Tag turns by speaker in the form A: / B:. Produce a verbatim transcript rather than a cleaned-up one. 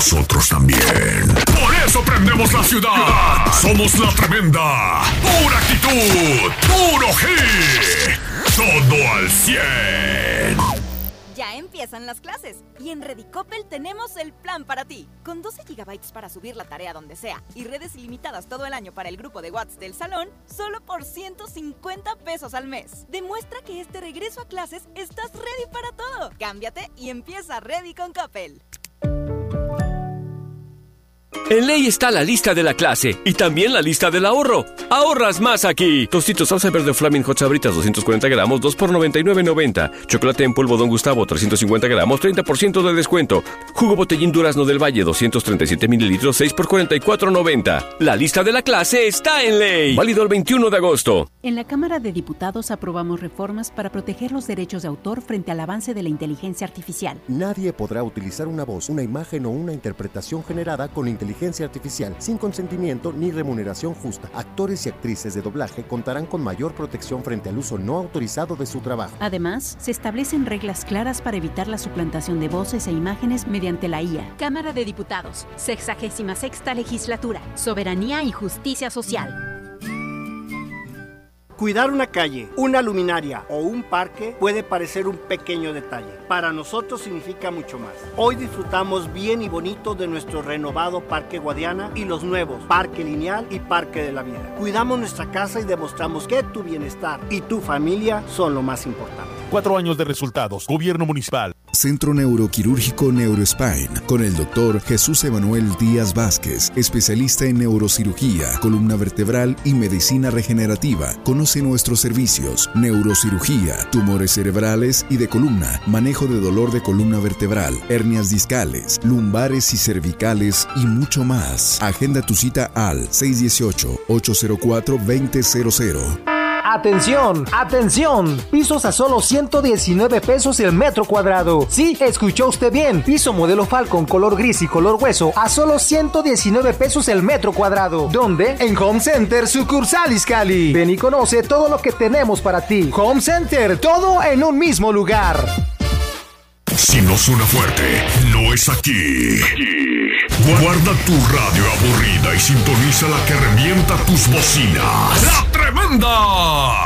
A: nosotros también. Por eso prendemos la ciudad. Somos la tremenda. Pura actitud. Puro hit. Todo al cien.
B: Ya empiezan las clases y en Redicopel tenemos el plan para ti. Con doce gigabytes para subir la tarea donde sea y redes ilimitadas todo el año para el grupo de WhatsApp del salón, solo por ciento cincuenta pesos al mes. Demuestra que este regreso a clases estás ready para todo. Cámbiate y empieza Ready con Coppel.
C: En Ley está la lista de la clase y también la lista del ahorro. ¡Ahorras más aquí! Tostitos salsa verde Flaming Hot Sabritas doscientos cuarenta gramos, dos por noventa y nueve noventa. Chocolate en polvo Don Gustavo trescientos cincuenta gramos, treinta por ciento de descuento. Jugo Botellín Durazno del Valle doscientos treinta y siete mililitros, seis por cuarenta y cuatro noventa. La lista de la clase está en Ley. Válido el veintiuno de agosto.
D: En la Cámara de Diputados aprobamos reformas para proteger los derechos de autor frente al avance de la inteligencia artificial.
E: Nadie podrá utilizar una voz, una imagen o una interpretación generada con inteligencia artificial sin consentimiento ni remuneración justa. Actores y actrices de doblaje contarán con mayor protección frente al uso no autorizado de su trabajo.
D: Además, se establecen reglas claras para evitar la suplantación de voces e imágenes mediante la I A. Cámara de Diputados, sexagésima sexta legislatura, soberanía y justicia social.
F: Cuidar una calle, una luminaria o un parque puede parecer un pequeño detalle. Para nosotros significa mucho más. Hoy disfrutamos bien y bonito de nuestro renovado Parque Guadiana y los nuevos Parque Lineal y Parque de la Vida. Cuidamos nuestra casa y demostramos que tu bienestar y tu familia son lo más importante.
G: Cuatro años de resultados. Gobierno municipal.
H: Centro Neuroquirúrgico Neurospine, con el doctor Jesús Emanuel Díaz Vázquez, especialista en neurocirugía, columna vertebral y medicina regenerativa. Conoce nuestros servicios: neurocirugía, tumores cerebrales y de columna, manejo de dolor de columna vertebral, hernias discales, lumbares y cervicales y mucho más. Agenda tu cita al seis uno ocho, ocho cero cuatro, dos cero cero cero.
I: ¡Atención! ¡Atención! Pisos a solo ciento diecinueve pesos el metro cuadrado. Sí, escuchó usted bien. Piso modelo Falcon color gris y color hueso a solo ciento diecinueve pesos el metro cuadrado. ¿Dónde? En Home Center, sucursal Izcalli. Ven y conoce todo lo que tenemos para ti. Home Center, todo en un mismo lugar.
A: Si no suena fuerte, no es aquí. Guarda tu radio aburrida y sintoniza la que revienta tus bocinas. ¡La Tremenda!